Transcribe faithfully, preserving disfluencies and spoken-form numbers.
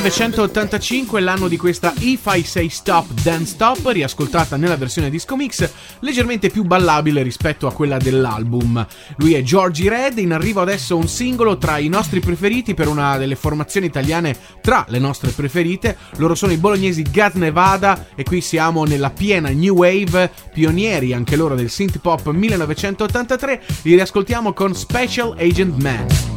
millenovecentottantacinque, l'anno di questa If I Say Stop Then Stop, riascoltata nella versione disco mix, leggermente più ballabile rispetto a quella dell'album. Lui è Georgie Red, in arrivo adesso un singolo tra i nostri preferiti per una delle formazioni italiane tra le nostre preferite. Loro sono i bolognesi Gat Nevada e qui siamo nella piena new wave, pionieri anche loro del synth pop millenovecentottantatré. Li riascoltiamo con Special Agent Man.